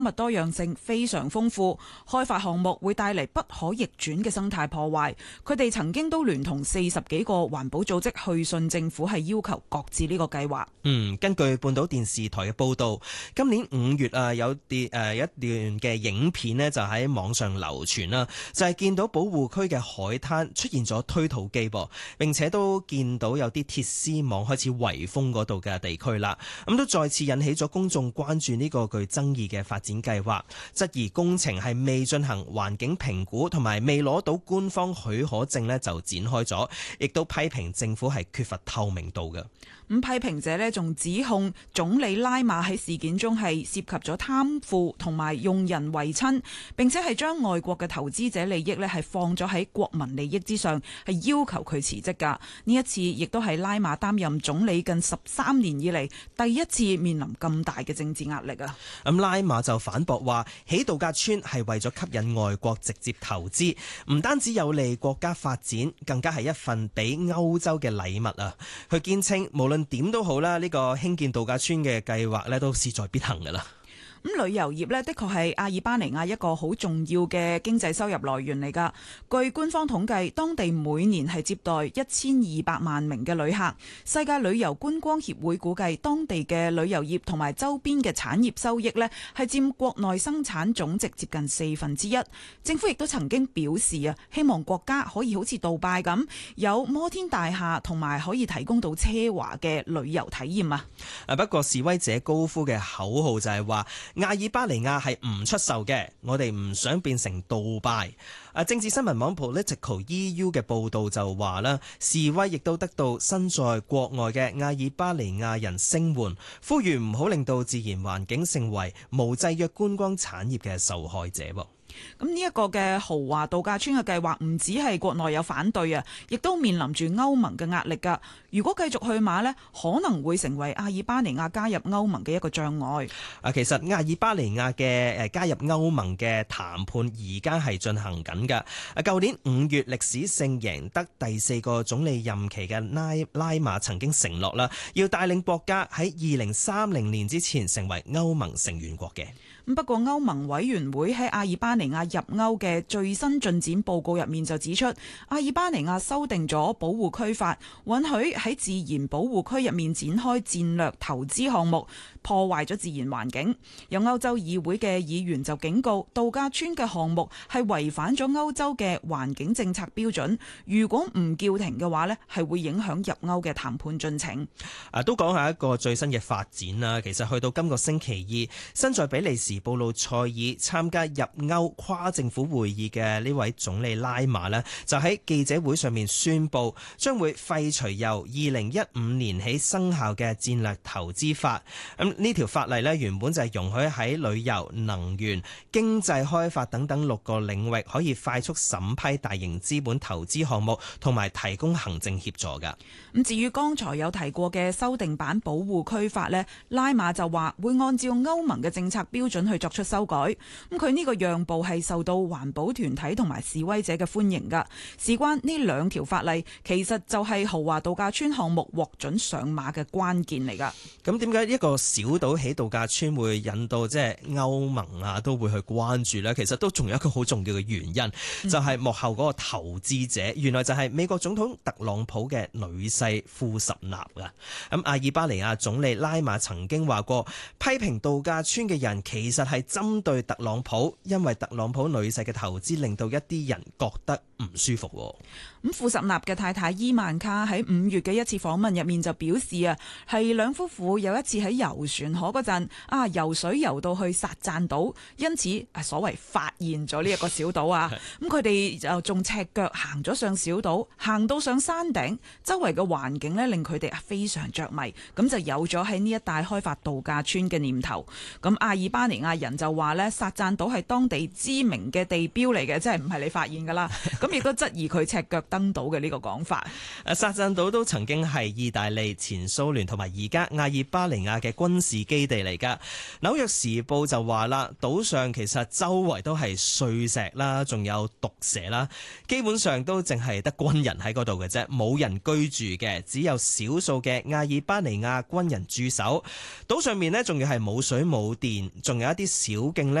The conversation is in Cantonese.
物多樣性非常豐富，開發項目會帶嚟不可逆轉嘅生態破壞。佢哋曾經都聯同40幾個環保組織去信政府，係要求擱置呢個計劃。 根據半島電視台嘅報導，今年5月有一段嘅影片呢就喺網上流傳啦，就係見到保護區嘅海灘出現咗推土機噃，並且都見到有啲鐵絲網開始圍封嗰度嘅地區啦。咁都再次引起咗公眾關注呢個具爭議嘅發展計劃，質疑工程係未進行環境評估同埋未攞到官方許可證呢就展開咗，亦都批評政府係缺乏透明度嘅。 咁批評者呢仲指控總理拉馬喺事件中係涉及咗貪腐同埋用人唯親，並且係將外國嘅投資者利益呢係放咗喺國民利益之上，係要求佢辭職㗎。呢一次亦都係拉馬擔任總理近13年以嚟第一次面臨咁大嘅政治壓力啊！ 咁拉馬就反駁話，起度假村係為咗吸引外國直接投資，唔單止有利國家發展，更加係一份俾歐洲嘅禮物啊！佢堅稱無論點都好啦，呢個興建度假村嘅計劃呢都勢在必行㗎啦。 咁旅遊業呢，的確係阿爾巴尼亞一個好重要嘅經濟收入來源嚟㗎。據官方統計，當地每年係接待1200萬名嘅旅客。世界旅遊觀光協會估計，當地嘅旅遊業同埋周邊嘅產業收益呢，係佔國內生產總值接近1/4。政府亦都曾經表示啊，希望國家可以好似杜拜咁，有摩天大廈同埋可以提供到奢華嘅旅遊體驗啊。 不過示威者高呼嘅口號就係話，阿爾巴尼亞係唔出售嘅，我哋唔想變成杜拜。政治新聞網 Political EU 嘅報導就話啦，示威亦都得到身在國外嘅阿爾巴尼亞人聲援，呼籲唔好令到自然環境成為無制約觀光產業嘅受害者。 咁呢一個嘅豪華度假村嘅計劃唔止係國內有反對啊，亦都面臨住歐盟嘅壓力㗎。如果繼續去馬呢，可能會成為阿爾巴尼亞加入歐盟嘅一個障礙。 其實阿爾巴尼亞嘅加入歐盟嘅談判而家係進行緊㗎。舊年5月歷史性贏得第4個總理任期嘅拉馬曾經承諾啦，要帶領國家喺2030年之前成為歐盟成員國嘅。 不過歐盟委員會喺阿爾巴尼亞入歐嘅最新進展報告入面就指出，阿爾巴尼亞修訂咗保護區法，允許喺自然保護區入面展開戰略投資項目，破壞咗自然環境。有歐洲議會嘅議員就警告，度假村嘅項目係違反咗歐洲嘅環境政策標準，如果唔叫停嘅話呢，係會影響入歐嘅談判進程。 都講下一個最新嘅發展啦。其實去到今個星期2，身在比利時布魯塞爾參加入歐跨政府會議嘅呢位總理拉馬呢，就喺記者會上面宣布將會廢除由2015年起生效嘅戰略投資法。咁呢條法例呢，原本就係容許喺旅遊、能源、經濟開發等等6個領域可以快速審批大型資本投資項目，同埋提供行政協助㗎。 咁至於剛才有提過嘅修訂版保護區法呢，拉馬就話會按照歐盟嘅政策標準去作出修改。咁佢呢個讓步係受到環保團體同埋示威者嘅歡迎㗎。事關呢2條法例，其實就係豪華度假村項目獲准上馬嘅關鍵嚟㗎。 咁點解一個小島起度假村會引到即係歐盟啊都會去關注呢？其實都仲有一個好重要嘅原因，就係幕後嗰個投資者，原來就係美國總統特朗普嘅女婿庫什納㗎。咁阿爾巴尼亞總理拉馬曾經話過，批評度假村嘅人其實係針對特朗普，因為特朗普女婿嘅投資令到一啲人覺得唔舒服。 咁庫什納嘅太太伊曼卡喺5月嘅一次訪問入面就表示啊，係兩夫婦有一次喺遊船河嗰陣游水游到去薩贊島，因此所謂發現咗呢一個小島啊。咁佢哋就仲赤腳行咗上小島，行到上山頂，周圍嘅環境呢令佢哋非常着迷，咁就有咗喺呢一帶開發度假村嘅念頭。咁阿爾巴尼亞人就話呢，薩贊島係當地知名嘅地標嚟嘅，即係唔係你發現㗎啦。咁咁亦都質疑佢赤腳登島嘅呢個講法。 薩贊島都曾經係意大利、前蘇聯同埋而家阿爾巴尼亞嘅軍事基地嚟㗎。紐約時報就話啦，島上其實周圍都係碎石啦，仲有毒蛇啦，基本上都淨係得軍人喺嗰度嘅啫，冇人居住嘅，只有少數嘅阿爾巴尼亞軍人駐守。島上面呢，仲要係冇水冇電，仲有一啲小徑呢。